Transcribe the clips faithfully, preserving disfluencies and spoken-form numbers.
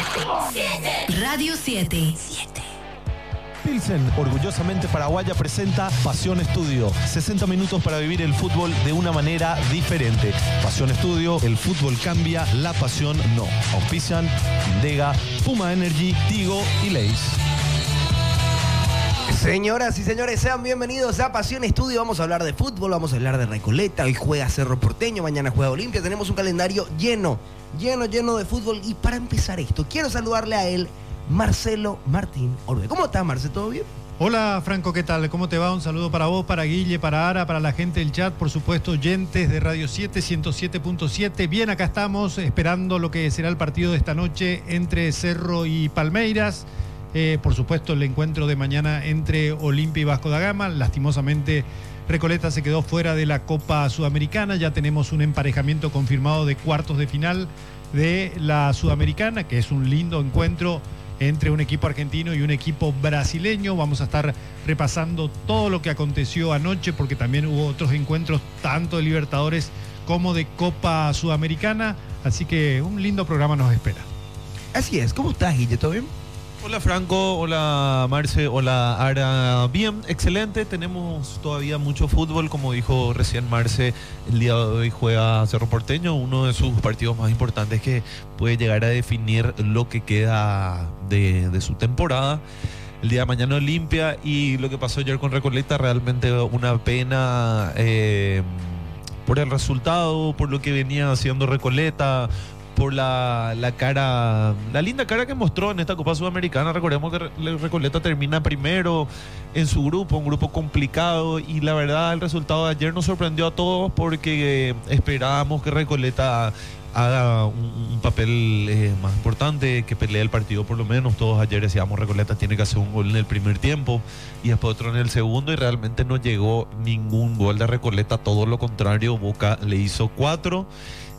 Radio siete. Pilsen, orgullosamente paraguaya, presenta Pasión Estudio. sesenta minutos para vivir el fútbol de una manera diferente. Pasión Estudio, el fútbol cambia, la pasión no. Auspician Indega, Puma Energy, Tigo y Leis. Señoras y señores, sean bienvenidos a Pasión Estudio. Vamos a hablar de fútbol, vamos a hablar de Recoleta. Hoy juega Cerro Porteño, mañana juega Olimpia. Tenemos un calendario lleno, lleno, lleno de fútbol. Y para empezar esto, quiero saludarle a él, Marcelo Martín Orbe. ¿Cómo estás, Marce? ¿Todo bien? Hola, Franco, ¿qué tal? ¿Cómo te va? Un saludo para vos, para Guille, para Ara, para la gente del chat, por supuesto, oyentes de Radio siete, ciento siete punto siete. Bien, acá estamos esperando lo que será el partido de esta noche entre Cerro y Palmeiras. Eh, por supuesto, el encuentro de mañana entre Olimpia y Vasco da Gama. Lastimosamente, Recoleta se quedó fuera de la Copa Sudamericana. Ya tenemos un emparejamiento confirmado de cuartos de final de la Sudamericana, que es un lindo encuentro entre un equipo argentino y un equipo brasileño. Vamos a estar repasando todo lo que aconteció anoche, porque también hubo otros encuentros, tanto de Libertadores como de Copa Sudamericana. Así que un lindo programa nos espera. Así es. ¿Cómo estás, Guille? ¿Todo bien? Hola Franco, hola Marce, hola Ara. Bien, excelente, tenemos todavía mucho fútbol, como dijo recién Marce, el día de hoy juega Cerro Porteño, uno de sus partidos más importantes que puede llegar a definir lo que queda de, de su temporada. El día de mañana Olimpia, y lo que pasó ayer con Recoleta, realmente una pena eh, por el resultado, por lo que venía haciendo Recoleta, por la, la cara, la linda cara que mostró en esta Copa Sudamericana. Recordemos que Recoleta termina primero en su grupo, un grupo complicado, y la verdad el resultado de ayer nos sorprendió a todos, porque esperábamos que Recoleta haga un, un papel eh, más importante, que pelee el partido por lo menos. Todos ayer decíamos Recoleta tiene que hacer un gol en el primer tiempo y después otro en el segundo, y realmente no llegó ningún gol de Recoleta, todo lo contrario, Boca le hizo cuatro.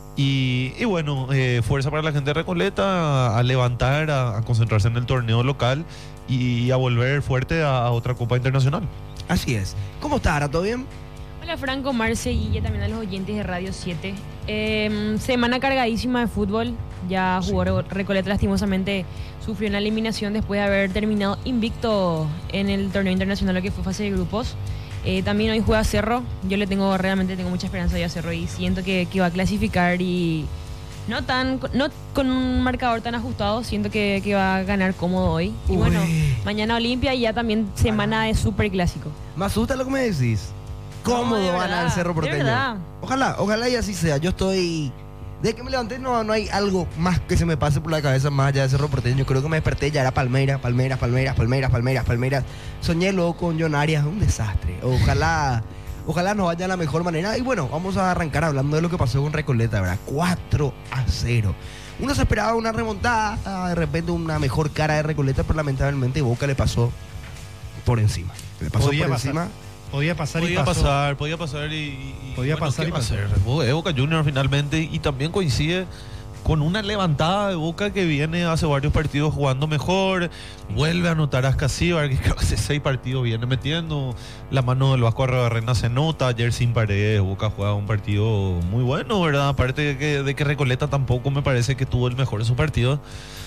Y, y bueno, eh, fuerza para la gente de Recoleta a, a levantar, a, a concentrarse en el torneo local y a volver fuerte a, a otra Copa Internacional. Así es. ¿Cómo estás, Ara? ¿Todo bien? Hola Franco, Marce y Guille, también a los oyentes de Radio siete. Eh, semana cargadísima de fútbol. Ya jugó sí. Recoleta, lastimosamente sufrió una eliminación después de haber terminado invicto en el torneo internacional, lo que fue fase de grupos. Eh, también hoy juega Cerro. Yo le tengo realmente tengo mucha esperanza hoy a Cerro y siento que, que va a clasificar, y no tan no con un marcador tan ajustado. Siento que, que va a ganar cómodo hoy. Y Uy. bueno, mañana Olimpia y ya también semana de super clásico. Me asusta lo que me decís. Cómodo no, van al Cerro Porteño. Ojalá, ojalá y así sea. Yo estoy... Desde que me levanté no, no hay algo más que se me pase por la cabeza más allá de Cerro Porteño. Creo que me desperté, ya era Palmeiras, Palmeiras, Palmeiras, Palmeiras, Palmeiras, Palmeiras. Soñé luego con John Arias, un desastre. Ojalá, ojalá nos vaya de la mejor manera. Y bueno, vamos a arrancar hablando de lo que pasó con Recoleta, ¿verdad? cuatro a cero. Uno se esperaba una remontada, de repente una mejor cara de Recoleta, pero lamentablemente Boca le pasó por encima. Le pasó Podía por pasar. encima. Podía pasar podía y pasó. pasar, podía pasar y, y podía bueno, pasar ¿qué y va a pasó. hacer? Boca Juniors finalmente, y también coincide con una levantada de Boca que viene hace varios partidos jugando mejor. Vuelve a anotar a Ascasíbar, que creo que hace seis partidos viene metiendo. La mano del Vasco Arrebarrena se nota. Ayer sin Paredes, Boca juega un partido muy bueno, ¿verdad? Aparte de que, de que Recoleta tampoco me parece que tuvo el mejor de sus partidos.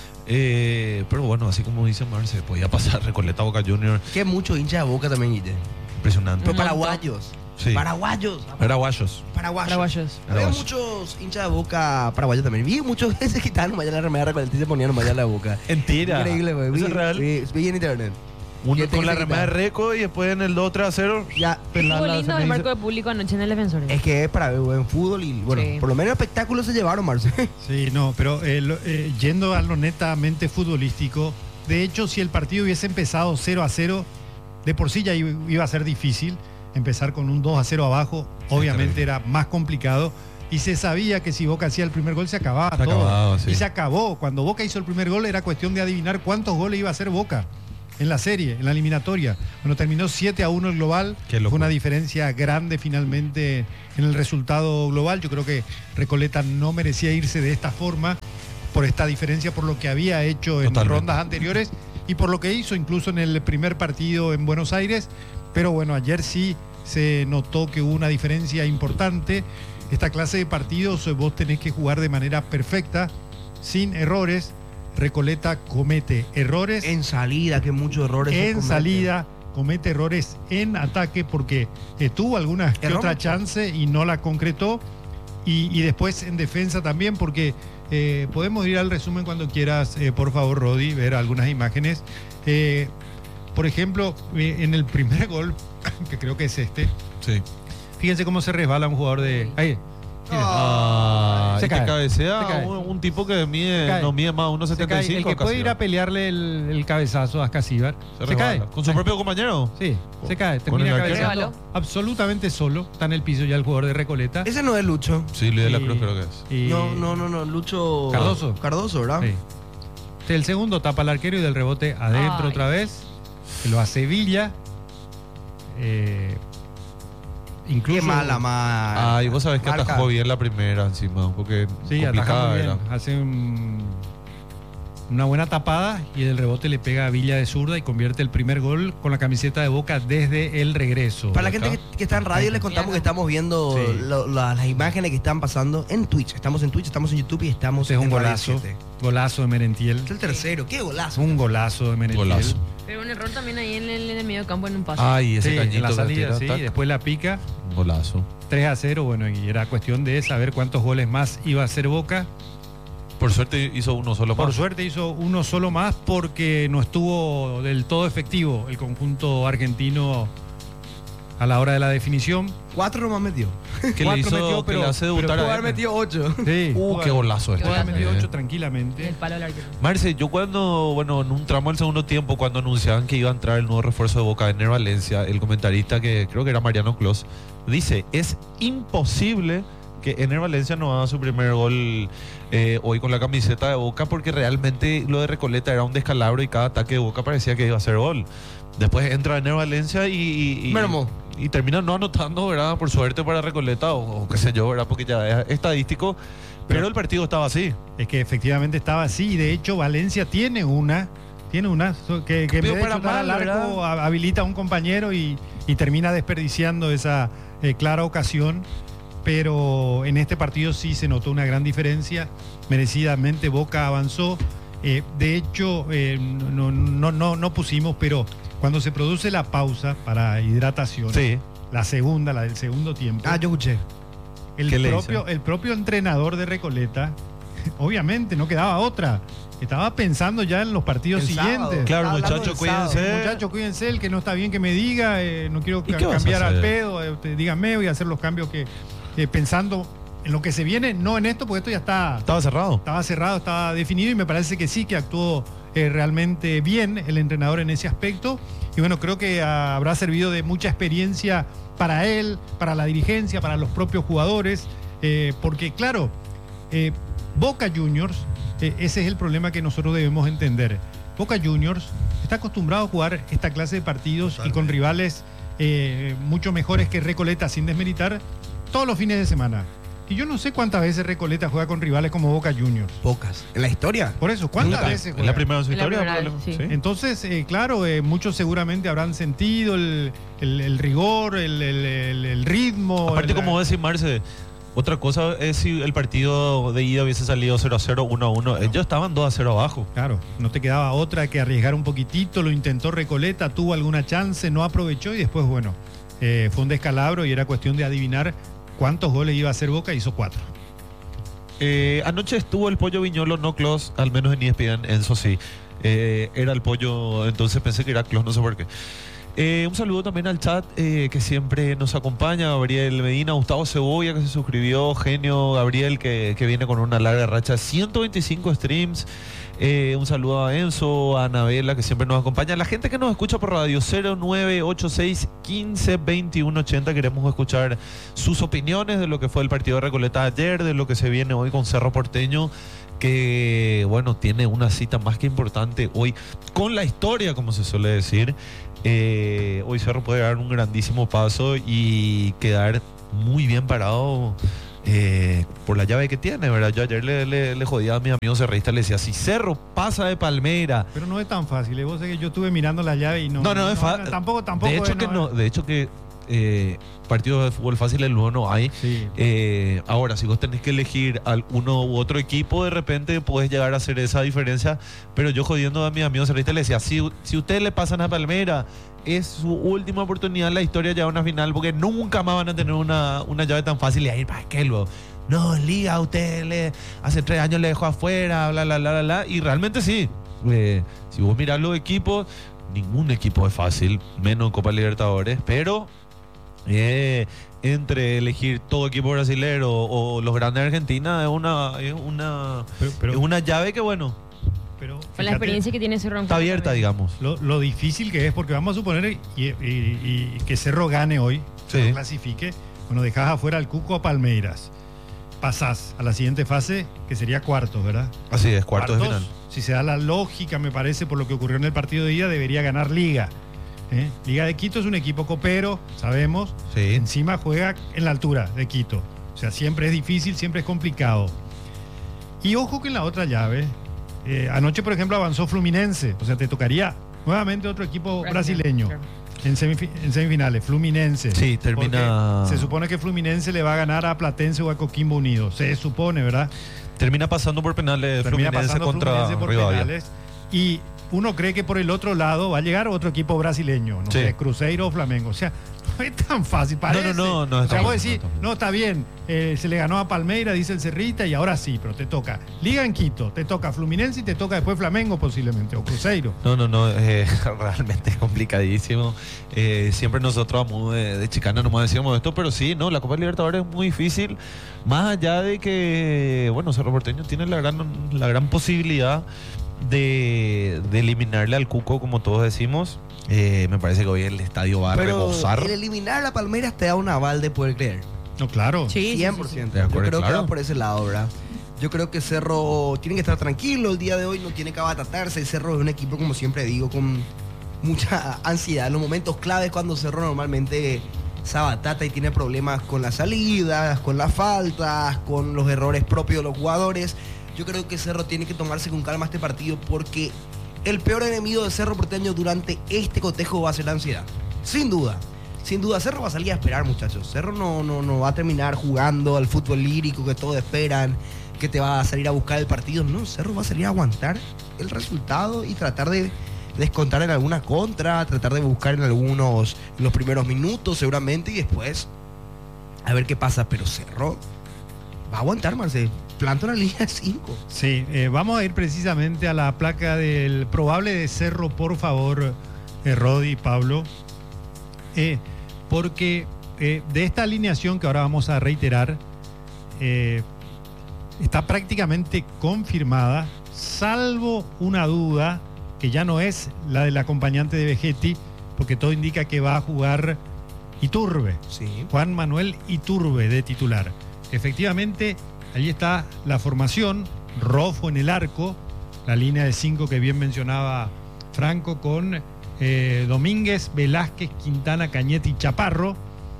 Eh, pero bueno, así como dice Marce, podía pasar Recoleta Boca Juniors. Que mucho hincha de Boca también, Guille. Impresionante. Pero paraguayos. Sí. Paraguayos. Paraguayos. Paraguayos. Paraguayos. Había muchos hinchas de Boca paraguayos también. Vi muchos que se quitaban nomás ya la remera de Recoleta y se ponían nomás ya la Boca. Mentira. Increíble, güey. ¿Eso es real? Vi, vi en internet. Uno con la remera de Reco y después en el dos tres a cero. Ya. Estuvo lindo el marco de público anoche en el Defensor. Es que es para ver buen fútbol y bueno, sí. Por lo menos espectáculos se llevaron, Marce. Sí, no, pero eh, lo, eh, yendo a lo netamente futbolístico, de hecho, si el partido hubiese empezado cero a cero, de por sí ya iba a ser difícil. Empezar con un dos a cero abajo, obviamente era más complicado, y se sabía que si Boca hacía el primer gol se acababa se todo. Acababa, sí. Y se acabó. Cuando Boca hizo el primer gol era cuestión de adivinar cuántos goles iba a hacer Boca en la serie, en la eliminatoria. Bueno, terminó siete a uno el global. Fue una diferencia grande finalmente en el resultado global. Yo creo que Recoleta no merecía irse de esta forma por esta diferencia, por lo que había hecho en Totalmente. rondas anteriores y por lo que hizo incluso en el primer partido en Buenos Aires. Pero bueno, ayer sí se notó que hubo una diferencia importante. Esta clase de partidos vos tenés que jugar de manera perfecta, sin errores. Recoleta comete errores. En salida, que muchos errores. En salida, comete errores en ataque porque eh, tuvo alguna que otra chance y no la concretó. Y, y después en defensa también, porque eh, podemos ir al resumen cuando quieras, eh, por favor, Rodi, ver algunas imágenes. Eh, por ejemplo, eh, en el primer gol, que creo que es este, sí. Fíjense cómo se resbala un jugador de... Ahí. Ah, se y cae, que cabecea se cae. Un, un tipo que mide, no mide más uno setenta y cinco. El que puede ir a pelearle el, el cabezazo a Ascasíbar. Se, se cae. ¿Con su propio compañero? Sí, oh. se cae. Termina cabeceando absolutamente solo. Está en el piso ya el jugador de Recoleta. Ese no es Lucho. Sí, Luis de la Cruz creo que es. Y... No, no, no, no, Lucho... Cardoso. Cardoso, ¿verdad? Sí. El segundo tapa al arquero y del rebote adentro. Ay. Otra vez. Que lo hace Villa. Eh... Incluso, qué mala, mala. Ay, vos sabés que marca. Atajó bien la primera encima, porque sí, complicada era. Hace un, una buena tapada y el rebote le pega a Villa de zurda y convierte el primer gol con la camiseta de Boca desde el regreso. Para la gente que, que está en radio, les contamos que estamos viendo sí. lo, lo, las imágenes que están pasando en Twitch. Estamos en Twitch, estamos en YouTube y estamos este en es un golazo. Golazo de Merentiel. Este es el tercero, qué golazo. Un golazo de Merentiel. Golazo. Pero un error también ahí en el, en el medio campo en un pase. Ay, ese sí, cañito en la salida, sí, tira, después la pica. Golazo. tres a cero, bueno, y era cuestión de saber cuántos goles más iba a hacer Boca. Por suerte hizo uno solo más. Por suerte hizo uno solo más porque no estuvo del todo efectivo el conjunto argentino a la hora de la definición. Cuatro nomás metió. ¿Qué le hizo? Metió, pero, que le hace debutar pero a haber metido ocho. Sí. Uh, qué golazo este. Puede haber metido ocho tranquilamente. El palo del arquero. Marce, yo cuando, bueno, en un tramo del segundo tiempo, cuando anunciaban que iba a entrar el nuevo refuerzo de Boca, Ener Valencia, el comentarista que creo que era Mariano Clos, dice, es imposible que Ener Valencia no haga su primer gol eh, hoy con la camiseta de Boca, porque realmente lo de Recoleta era un descalabro y cada ataque de Boca parecía que iba a ser gol. Después entra Ener Valencia y, y, y, y termina no anotando, ¿verdad? Por suerte para Recoleta o, o qué sé yo, ¿verdad? Porque ya es estadístico, pero, pero el partido estaba así. Es que efectivamente estaba así y de hecho Valencia tiene una, tiene una que, que en vez de chutar al arco habilita a un compañero y, y termina desperdiciando esa eh, clara ocasión. Pero en este partido sí se notó una gran diferencia. Merecidamente Boca avanzó. Eh, de hecho, eh, no, no, no, no pusimos, pero cuando se produce la pausa para hidratación, sí. la segunda, la del segundo tiempo. Ah, yo escuché. El propio, el propio entrenador de Recoleta, obviamente no quedaba otra. Estaba pensando ya en los partidos el siguientes. Sábado. Claro, muchachos, cuídense. Muchachos, cuídense. El que no está bien que me diga. Eh, no quiero ca cambiar al pedo. Eh, díganme, voy a hacer los cambios que... Eh, pensando en lo que se viene, no en esto, porque esto ya está... Estaba cerrado. Estaba cerrado, estaba definido y me parece que sí, que actuó eh, realmente bien el entrenador en ese aspecto. Y bueno, creo que ah, habrá servido de mucha experiencia para él, para la dirigencia, para los propios jugadores. Eh, porque claro, eh, Boca Juniors, eh, ese es el problema que nosotros debemos entender. Boca Juniors está acostumbrado a jugar esta clase de partidos Totalmente. Y con rivales eh, mucho mejores que Recoleta, sin desmeritar, todos los fines de semana. Y yo no sé cuántas veces Recoleta juega con rivales como Boca Juniors. Pocas. ¿En la historia? Por eso, ¿cuántas Nunca. veces juega? En la primera de su historia. Primera, sí. ¿Sí? Entonces, eh, claro, eh, muchos seguramente habrán sentido el, el, el rigor, el, el, el, el ritmo. Aparte, el, como decir Marce, otra cosa es si el partido de ida hubiese salido cero a cero, uno a uno. No. Ellos estaban dos a cero abajo. Claro, no te quedaba otra que arriesgar un poquitito. Lo intentó Recoleta, tuvo alguna chance, no aprovechó y después, bueno, eh, fue un descalabro y era cuestión de adivinar cuántos goles iba a hacer Boca. Hizo cuatro. Eh, anoche estuvo el Pollo Viñolo, no Clos, al menos en E S P N, eso sí. Eh, era el Pollo, entonces pensé que era Clos, no sé por qué. Eh, un saludo también al chat eh, que siempre nos acompaña, Gabriel Medina, Gustavo Cebolla que se suscribió, Genio Gabriel que, que viene con una larga racha, ciento veinticinco streams. Eh, un saludo a Enzo, a Anabela que siempre nos acompaña, la gente que nos escucha por radio cero nueve ocho seis, quince, veintiuno, ochenta. Queremos escuchar sus opiniones de lo que fue el partido de Recoleta ayer, de lo que se viene hoy con Cerro Porteño, que bueno, tiene una cita más que importante hoy con la historia, como se suele decir. Eh, hoy Cerro puede dar un grandísimo paso y quedar muy bien parado eh, por la llave que tiene, ¿verdad? Yo ayer le, le, le jodía a mi amigo cerrista, le decía, si Cerro pasa de Palmeira... Pero no es tan fácil, ¿eh? Vos sé que yo estuve mirando la llave y no... No, no, no es fácil. Tampoco, tampoco... De hecho es, que no, no, de hecho que Eh, partidos de fútbol fáciles luego no hay. Sí. Eh, ahora, si vos tenés que elegir al uno u otro equipo, de repente podés llegar a hacer esa diferencia. Pero yo jodiendo a mis amigos cerristas les decía, si, si ustedes le pasan a Palmeiras, es su última oportunidad en la historia de llegar a una final, porque nunca más van a tener una, una llave tan fácil. Y ahí, ¿para qué luego? No, Liga, usted le, hace tres años le dejó afuera, bla, bla, bla, bla, bla. Y realmente sí. Eh, si vos mirás los equipos, ningún equipo es fácil, menos Copa Libertadores, pero eh, entre elegir todo equipo brasilero o, o los grandes de Argentina es una, es una, pero, pero, es una llave que bueno. Pero con la experiencia que tiene Cerro en está abierta, también, digamos. Lo, lo difícil que es, porque vamos a suponer y, y, y que Cerro gane hoy, sí. Se clasifique, bueno, dejás afuera al Cuco a Palmeiras. Pasás a la siguiente fase, que sería cuartos, ¿verdad? Así es, cuartos, cuartos de final. Si se da la lógica, me parece, por lo que ocurrió en el partido de ida, debería ganar Liga. ¿eh? Liga de Quito es un equipo copero, sabemos. Sí. Encima juega en la altura de Quito. O sea, siempre es difícil, siempre es complicado. Y ojo que en la otra llave, eh, anoche, por ejemplo, avanzó Fluminense. O sea, te tocaría nuevamente otro equipo brasileño. En, semif en semifinales, Fluminense. Sí, termina. Se supone que Fluminense le va a ganar a Platense o a Coquimbo Unido. Se supone, ¿verdad? Termina pasando por penales Termina Fluminense pasando contra Fluminense por Rivadavia. penales. Y uno cree que por el otro lado va a llegar otro equipo brasileño. No sí. sé, Cruzeiro o Flamengo. O sea, no es tan fácil. Parece. No, no, no. no o sea, vos bien, decís, no, no, está bien. Eh, se le ganó a Palmeiras, dice el Cerrita, y ahora sí, pero te toca Liga en Quito, te toca Fluminense y te toca después Flamengo posiblemente, o Cruzeiro. No, no, no, eh, realmente es complicadísimo. Eh, siempre nosotros vamos de, de chicana nomás decíamos esto, pero sí, no, la Copa Libertadores es muy difícil, más allá de que, bueno, Cerro Porteño tiene la gran, la gran posibilidad de, de eliminarle al Cuco, como todos decimos. Eh, me parece que hoy el estadio va a pero rebosar. El eliminar a la Palmeiras te da un aval de poder creer. No, claro. Sí, cien por ciento. Sí, sí, sí. Yo creo claro. que va por ese lado, ¿verdad? Yo creo que Cerro tiene que estar tranquilo el día de hoy, no tiene que abatatarse. El Cerro es un equipo, como siempre digo, con mucha ansiedad. En los momentos claves, cuando Cerro normalmente se abatata y tiene problemas con las salidas, con las faltas, con los errores propios de los jugadores. Yo creo que Cerro tiene que tomarse con calma este partido, porque el peor enemigo de Cerro Porteño durante este cotejo va a ser la ansiedad. Sin duda. Sin duda, Cerro va a salir a esperar, muchachos. Cerro no, no, no va a terminar jugando al fútbol lírico que todos esperan, que te va a salir a buscar el partido. No, Cerro va a salir a aguantar el resultado y tratar de descontar en alguna contra, tratar de buscar en algunos, en los primeros minutos seguramente, y después a ver qué pasa. Pero Cerro va a aguantar, Marcel. Planta una línea de cinco. Sí, eh, vamos a ir precisamente a la placa del probable de Cerro, por favor, eh, Rodi y Pablo. Eh, porque eh, de esta alineación que ahora vamos a reiterar, eh, está prácticamente confirmada, salvo una duda que ya no es la del acompañante de Vegetti, porque todo indica que va a jugar Iturbe, Sí. Juan Manuel Iturbe de titular. Efectivamente, ahí está la formación, Rofo en el arco, la línea de cinco que bien mencionaba Franco, con eh, Domínguez, Velázquez, Quintana, Cañete y Chaparro.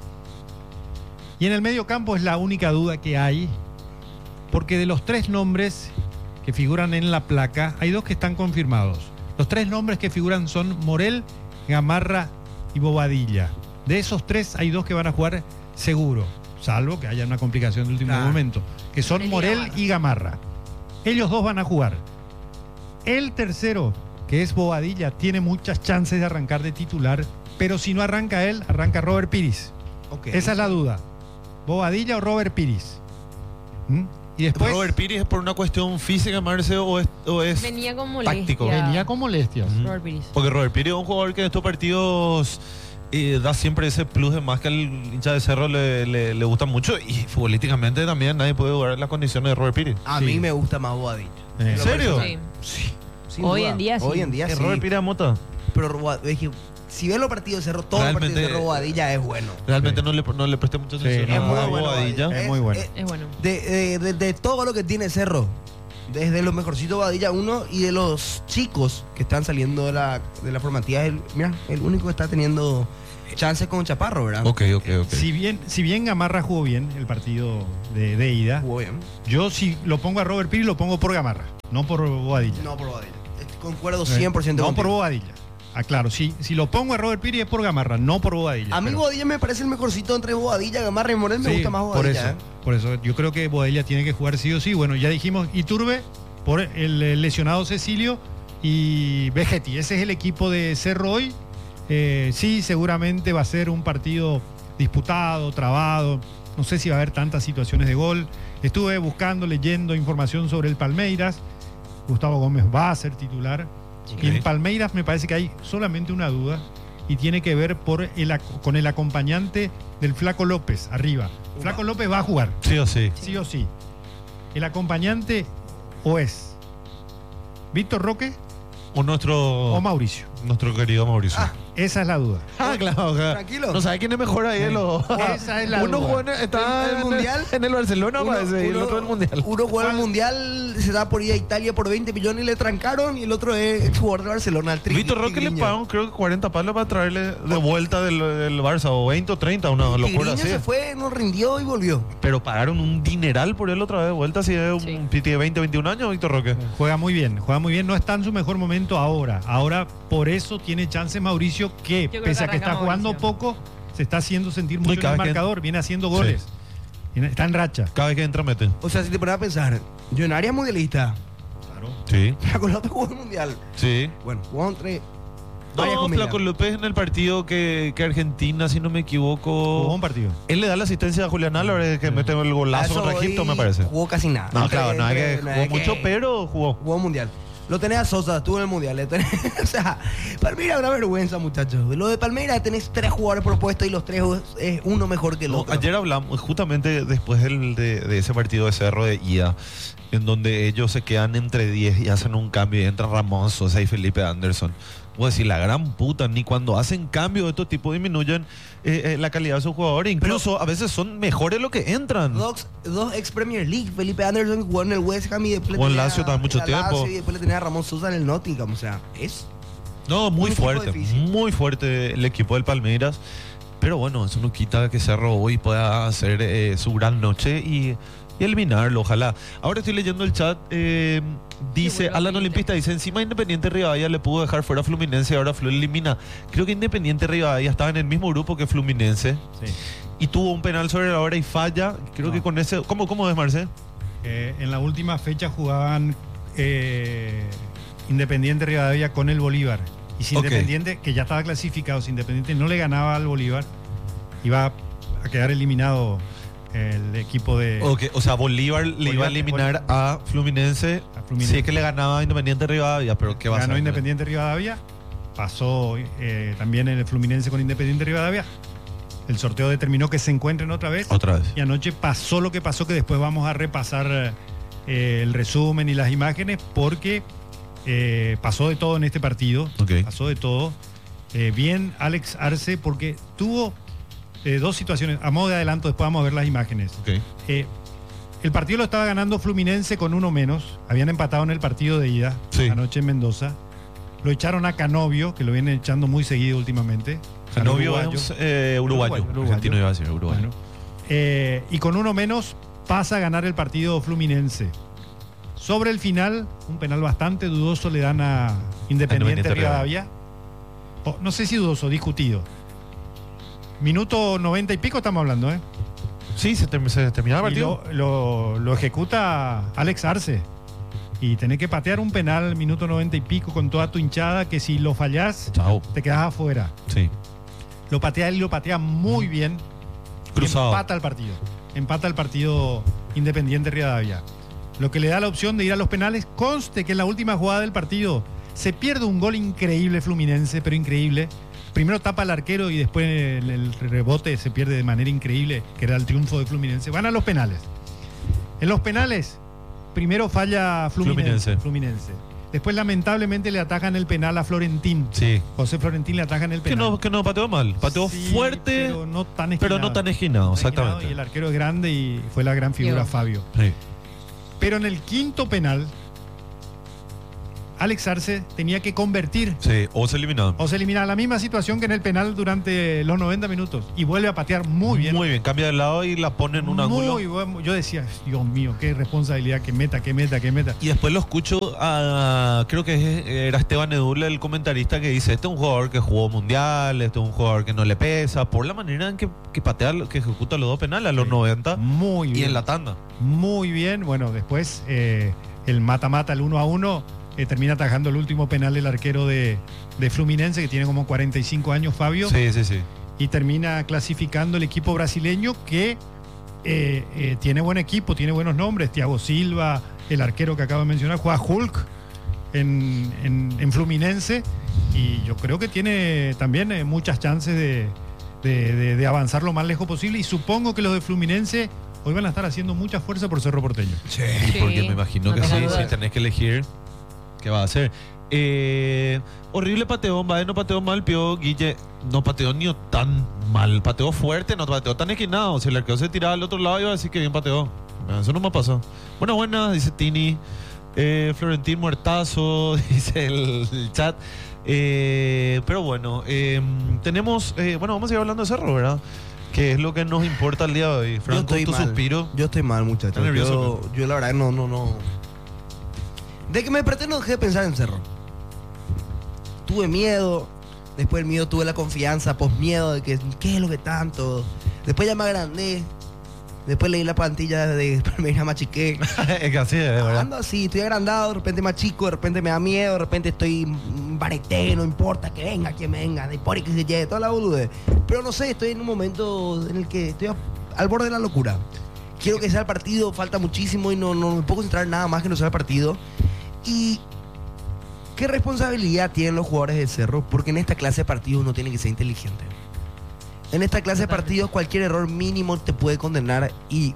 Y en el medio campo es la única duda que hay, porque de los tres nombres que figuran en la placa, hay dos que están confirmados. Los tres nombres que figuran son Morel, Gamarra y Bobadilla. De esos tres hay dos que van a jugar seguro, salvo que haya una complicación de último Ah. momento, que son Morel y Gamarra. Ellos dos van a jugar. El tercero, que es Bobadilla, tiene muchas chances de arrancar de titular, pero si no arranca él, arranca Robert Pires. Okay. Esa es la duda. Bobadilla o Robert Pires. ¿Mm? Y después Robert Pires es por una cuestión física, Marce, o es, o es venía con molestia. táctico. venía con molestias. Ujú. Robert Pires. Porque Robert Pires es un jugador que en estos partidos eh, da siempre ese plus de más que al hincha de Cerro le, le, le gusta mucho, y futbolísticamente también nadie puede dudar las condiciones de Robert Pires. A Sí. mí me gusta más Bobadilla. ¿En serio? Sí. Sí. Sin Hoy duda. en día sí. Hoy en día ¿Es sí. Robert Pires a Mota? Pero Roba- es que si ves los partidos de Cerro, todos los partidos de Realmente- Cerro, Bobadilla es bueno. Realmente Sí. no, le, no le presté mucha atención Sí, a es muy bueno, Bobadilla. Es muy bueno. Es bueno. De, de- de- de todo lo que tiene Cerro, desde los mejorcitos Bobadilla uno y de los chicos que están saliendo de la, de la formativa, el, mira, el único que está teniendo chances con Chaparro, ¿verdad? Ok, ok, ok. Si bien, si bien Gamarra jugó bien el partido de, de ida, Jugó bien. yo si lo pongo a Robert Pires lo pongo por Gamarra, no por Bobadilla. No por Bobadilla. Concuerdo cien por ciento No contigo. por Bobadilla. Ah, claro, si, si lo pongo a Robert Pires es por Gamarra, no por Bobadilla. A mí pero... Bobadilla me parece el mejorcito entre Bobadilla, Gamarra y Morel. Me sí, gusta más Bobadilla. Por eso, ¿eh? por eso, yo creo que Bobadilla tiene que jugar sí o sí. Bueno, ya dijimos Iturbe por el lesionado Cecilio y Vegetti. Ese es el equipo de Cerro hoy. Eh, sí, seguramente va a ser un partido disputado, trabado. No sé si va a haber tantas situaciones de gol. Estuve buscando, leyendo información sobre el Palmeiras. Gustavo Gómez va a ser titular. Okay. Y en Palmeiras me parece que hay solamente una duda y tiene que ver por el, con el acompañante del Flaco López arriba. Flaco López va a jugar. Sí o sí. Sí o sí. El acompañante o es Víctor Roque o nuestro o Mauricio. Nuestro querido Mauricio. Ah. Esa es la duda. Ah, claro. Tranquilo. No sabe quién es mejor ahí. Sí. Lo... Esa es la uno duda. Jugó en, está el, el en, mundial. En el Barcelona, uno, parece. Uno, y el otro en el mundial. Uno jugó en el mundial, se da por ir a Italia por veinte millones y le trancaron. Y el otro es jugador de Barcelona. El Víctor Roque le pagaron, creo que cuarenta palos para traerle de vuelta del, del Barça. O veinte o treinta, una locura así. se fue, no rindió y volvió. Pero pagaron un dineral por él otra vez de vuelta. Si es sí. un piti de veinte, veintiún años, Víctor Roque. Juega muy bien, juega muy bien. No está en su mejor momento ahora. Ahora, por eso tiene chance Mauricio, que pese a que está jugando Mauricio. poco, se está haciendo sentir mucho en el marcador, que... viene haciendo goles. Sí. Está en racha. Cada vez que entra mete. O sea, si te pones a pensar, yo en área mundialista. Claro. Sí. Flaco López jugó el mundial. Sí. Bueno, jugó entre. No, Flaco López en el partido que, que Argentina, si no me equivoco. Jugó un partido. Él le da la asistencia a Julián Álvarez, que sí. mete el golazo contra Egipto, me parece. Jugó casi nada. No, entre, claro, no hay que jugó mucho, que... pero jugó. Jugó mundial. Lo tenés a Sosa, estuvo en el mundial. Tenés, o sea, Palmeiras es una vergüenza, muchachos. Lo de Palmeiras tenés tres jugadores propuestos y los tres es uno mejor que el no, otro. Ayer hablamos, justamente después del, de, de ese partido de Cerro de ida, en donde ellos se quedan entre diez y hacen un cambio y entra Ramón Sosa y Felipe Anderson. Voy a decir, la gran puta, ni cuando hacen cambios de estos tipos disminuyen eh, eh, la calidad de sus jugadores. Incluso Pero, a veces son mejores lo que entran. Dos, dos ex Premier League. Felipe Anderson jugó en el West Ham y después jugó en Lazio también mucho tiempo. Y después le tenía a Ramón Sosa en el Nottingham. O sea, es. No, muy fuerte. Muy fuerte el equipo del Palmeiras. Pero bueno, eso no quita que Cerro hoy pueda hacer eh, su gran noche y, y eliminarlo, ojalá. Ahora estoy leyendo el chat. Eh, Dice, Alan Olimpista dice, encima Independiente Rivadavia le pudo dejar fuera a Fluminense y ahora Flu elimina. Creo que Independiente Rivadavia estaba en el mismo grupo que Fluminense. Sí. Y tuvo un penal sobre la hora y falla. Creo no. que con ese... ¿Cómo, cómo es, Marce? Eh, en la última fecha jugaban eh, Independiente Rivadavia con el Bolívar. Y si okay. Independiente, que ya estaba clasificado, si Independiente no le ganaba al Bolívar, iba a quedar eliminado el equipo de... Okay, o sea, Bolívar, Bolívar le iba a eliminar Bolívar. a Fluminense, a Fluminense. Sí, es que le ganaba a Independiente Rivadavia, pero ¿qué va a hacer? Ganó Independiente Rivadavia, pasó eh, también el Fluminense con Independiente Rivadavia. El sorteo determinó que se encuentren otra vez. Otra vez. Y anoche pasó lo que pasó, que después vamos a repasar eh, el resumen y las imágenes, porque eh, pasó de todo en este partido. Okay. Pasó de todo. Eh, bien Alex Arce, porque tuvo... Eh, dos situaciones, a modo de adelanto, después vamos a ver las imágenes. Okay. Eh, el partido lo estaba ganando Fluminense con uno menos, habían empatado en el partido de ida, sí. anoche en Mendoza. Lo echaron a Canovio, que lo vienen echando muy seguido últimamente. Canovio uruguayo. es eh, uruguayo, uruguayo, uruguayo. Argentino iba a decir uruguayo. Bueno, eh, y con uno menos pasa a ganar el partido Fluminense. Sobre el final, un penal bastante dudoso le dan a Independiente, Independiente Rivadavia. Oh, no sé si dudoso, discutido. Minuto noventa y pico estamos hablando, ¿eh? Sí, se, term se terminaba el partido. Lo, lo, lo ejecuta Alex Arce. Y tenés que patear un penal minuto noventa y pico con toda tu hinchada, que si lo fallás, Chao. te quedás afuera. Sí. Lo patea él y lo patea muy bien. Cruzado. Empata el partido. Empata el partido Independiente Rivadavia. Lo que le da la opción de ir a los penales. Conste que en la última jugada del partido se pierde un gol increíble Fluminense, pero increíble. Primero tapa al arquero y después el, el rebote se pierde de manera increíble, que era el triunfo de Fluminense. Van a los penales. En los penales, primero falla Fluminense. Fluminense. Fluminense. Después, lamentablemente, le atajan el penal a Florentín. Sí. José Florentín le atajan el penal. Que no, que no pateó mal. Pateó sí, fuerte, pero no tan esquinado. Pero no tan esquinado, exactamente. Y el arquero es grande y fue la gran figura, Yo. Fabio. Sí. Pero en el quinto penal, Alex Arce tenía que convertir. Sí, o se eliminaba. O se eliminaba. La misma situación que en el penal durante los noventa minutos. Y vuelve a patear muy bien. Muy bien, cambia de lado y la pone en un muy ángulo. Muy bueno. Yo decía, Dios mío, qué responsabilidad, que meta, que meta, que meta. Y después lo escucho a, creo que era Esteban Edula, el comentarista, que dice, este es un jugador que jugó mundial, este es un jugador que no le pesa, por la manera en que, que patea, que ejecuta los dos penales a los sí. noventa. Muy bien. Y en la tanda. Muy bien. Bueno, después eh, el mata-mata, el uno a uno. Eh, termina atajando el último penal el arquero de, de Fluminense, que tiene como cuarenta y cinco años, Fabio. Sí, sí, sí. Y termina clasificando el equipo brasileño que eh, eh, tiene buen equipo, tiene buenos nombres. Thiago Silva, el arquero que acabo de mencionar, juega Hulk en, en, en Fluminense. Y yo creo que tiene también eh, muchas chances de, de, de, de avanzar lo más lejos posible. Y supongo que los de Fluminense hoy van a estar haciendo mucha fuerza por Cerro Porteño. Sí, sí, porque me imagino no que sí, si tenés que elegir... ¿Qué va a hacer? Eh, horrible pateón, va, no pateó mal, Pío Guille. No pateó ni tan mal. Pateó fuerte, no pateó tan esquinado. Si el arquero se tiraba al otro lado, iba a decir que bien pateó. Eso no me pasó. Bueno, buena, dice Tini. Eh, Florentín Muertazo, dice el, el chat. Eh, pero bueno, eh, tenemos. Eh, bueno, vamos a ir hablando de Cerro, ¿verdad? Que es lo que nos importa el día de hoy. Franco, tu mal. suspiro. Yo estoy mal, muchachos. Yo, yo la verdad no, no, no. De que me desperté no dejé de pensar en Cerro. Tuve miedo, después del miedo tuve la confianza, post miedo de que qué es lo que tanto. Después ya me agrandé, después leí la plantilla de Palmeiras, más chiqué. Es que así es, ¿verdad? Ando así, estoy agrandado, de repente más chico, de repente me da miedo, de repente estoy bareté, no importa que venga, que venga, de por y que se llegue, toda la boludez. Pero no sé, estoy en un momento en el que estoy a, al borde de la locura. Quiero que sea el partido, falta muchísimo y no, no me puedo concentrar en nada más que no sea el partido. ¿Y qué responsabilidad tienen los jugadores del Cerro? Porque en esta clase de partidos uno tiene que ser inteligente. En esta clase de partidos cualquier error mínimo te puede condenar y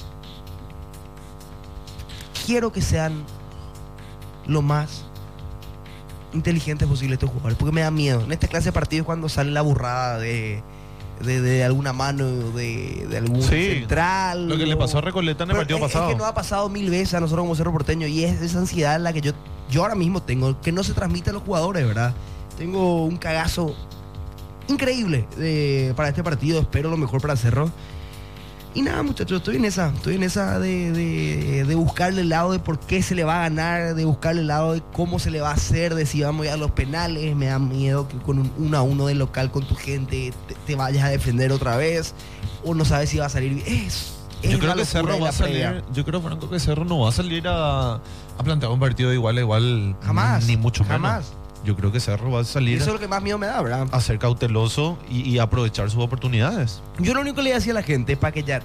quiero que sean lo más inteligentes posible estos jugadores, porque me da miedo. En esta clase de partidos cuando sale la burrada de... De, de alguna mano de, de algún sí, central. Lo que o... le pasó a Recoleta en el partido es, pasado. Es que no ha pasado mil veces a nosotros como Cerro Porteño y es esa ansiedad la que yo, yo ahora mismo tengo, que no se transmite a los jugadores, ¿verdad? Tengo un cagazo increíble de, para este partido, espero lo mejor para Cerro. Y nada, muchachos, estoy en esa, estoy en esa de, de, de buscarle el lado de por qué se le va a ganar, de buscarle el lado de cómo se le va a hacer, de si vamos a ir a los penales. Me da miedo que con un uno a uno del local con tu gente te, te vayas a defender otra vez, o no sabes si va a salir bien. Es, es yo creo que Cerro va a salir, yo creo, Franco, que Cerro no va a salir a, a plantear un partido de igual a igual. Jamás. Ni mucho jamás. menos. Yo creo que Cerro va a salir. Eso es lo que más miedo me da, ¿verdad? A ser cauteloso y, y aprovechar sus oportunidades. Yo lo único que le decía a la gente para que ya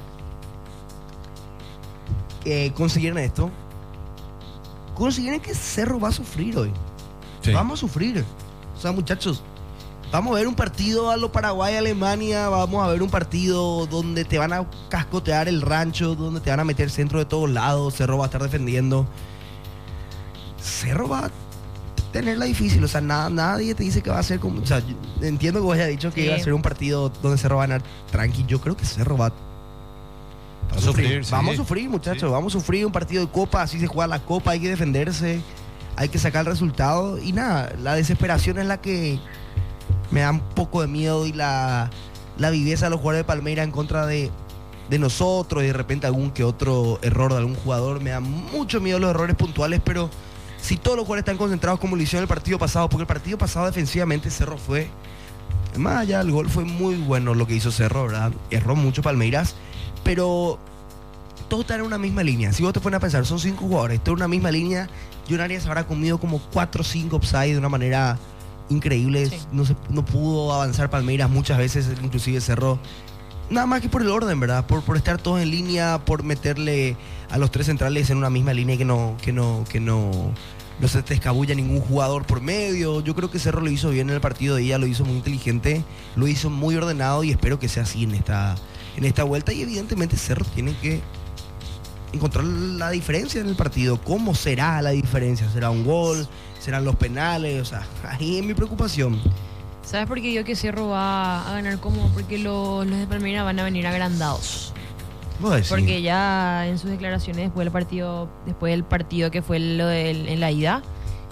eh, consiguieran esto, consiguieran que Cerro va a sufrir hoy. Sí. Vamos a sufrir. O sea, muchachos, vamos a ver un partido a lo Paraguay, Alemania, vamos a ver un partido donde te van a cascotear el rancho, donde te van a meter centro de todos lados, Cerro va a estar defendiendo. Cerro va a tenerla difícil, o sea, nada, nadie te dice que va a ser como, o sea, entiendo que vos hayas dicho que sí. iba a ser un partido donde Cerro va a ganar tranqui, yo creo que Cerro va, va a sufrir, sufrir sí. vamos a sufrir, muchachos, sí. vamos a sufrir un partido de Copa, así se juega la Copa, hay que defenderse, hay que sacar el resultado y nada, la desesperación es la que me da un poco de miedo y la, la viveza de los jugadores de Palmeiras en contra de, de nosotros y de repente algún que otro error de algún jugador, me da mucho miedo los errores puntuales, pero si todos los jugadores están concentrados como lo hicieron el partido pasado, porque el partido pasado defensivamente Cerro fue, más allá del gol fue muy bueno lo que hizo Cerro, ¿verdad? Erró mucho Palmeiras, pero todos están en una misma línea. Si vos te pones a pensar, son cinco jugadores, todos en una misma línea. John Arias habrá comido como cuatro o cinco offside de una manera increíble. Sí. No, se, no pudo avanzar Palmeiras muchas veces, inclusive Cerro. Nada más que por el orden, ¿verdad? Por, por estar todos en línea, por meterle a los tres centrales en una misma línea y que no, que no, que no, no se te escabulla ningún jugador por medio. Yo creo que Cerro lo hizo bien en el partido de ella, lo hizo muy inteligente, lo hizo muy ordenado y espero que sea así en esta, en esta vuelta. Y evidentemente Cerro tiene que encontrar la diferencia en el partido. ¿Cómo será la diferencia? ¿Será un gol? ¿Serán los penales? O sea, ahí es mi preocupación. ¿Sabes por qué yo que Cerro va a ganar cómodo? Porque los, los de Palmeiras van a venir agrandados. Porque sí. ya en sus declaraciones después del partido, después del partido que fue lo de, en la ida,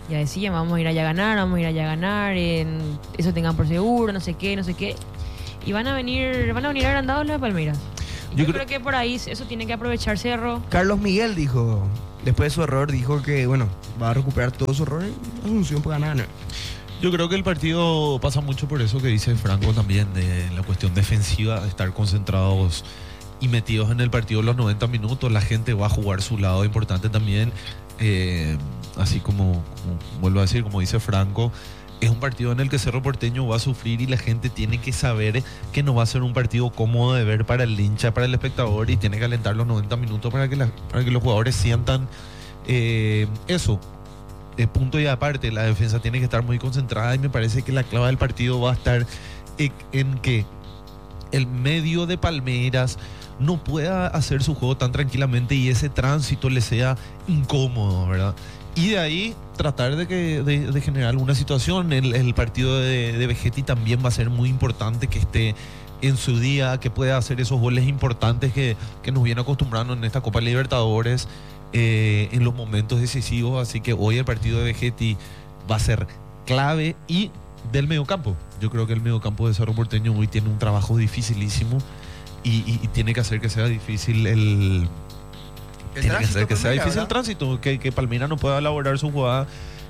Ya decían, vamos a ir allá a ganar, vamos a ir allá a ganar, en, eso tengan por seguro, no sé qué, no sé qué. Y van a venir, van a venir agrandados los de Palmeiras. Yo, Yo creo, creo que por ahí eso tiene que aprovechar Cerro. Carlos Miguel dijo, después de su error, dijo que, bueno, va a recuperar todos sus errores y Asunción puede ganar. Yo creo que el partido pasa mucho por eso que dice Franco también, de la cuestión defensiva, de estar concentrados y metidos en el partido los noventa minutos. La gente va a jugar su lado importante también. Eh, así como, como, vuelvo a decir, como dice Franco, es un partido en el que Cerro Porteño va a sufrir y la gente tiene que saber que no va a ser un partido cómodo de ver para el hincha, para el espectador, y tiene que alentar los noventa minutos para que, la, para que los jugadores sientan eh, eso. De punto y aparte, la defensa tiene que estar muy concentrada y me parece que la clave del partido va a estar en, en que el medio de Palmeiras no pueda hacer su juego tan tranquilamente y ese tránsito le sea incómodo, ¿verdad? Y de ahí tratar de, que, de, de generar alguna situación. El, el partido de, de Vegetti también va a ser muy importante que esté en su día, que pueda hacer esos goles importantes que, que nos viene acostumbrando en esta Copa Libertadores. Eh, en los momentos decisivos, así que hoy el partido de Vegetti va a ser clave. Y del mediocampo, yo creo que el mediocampo de Cerro Porteño hoy tiene un trabajo dificilísimo y, y, y tiene que hacer que sea difícil el, el tiene que hacer que sea difícil el tránsito, que, que Palmeiras no pueda elaborar su jugada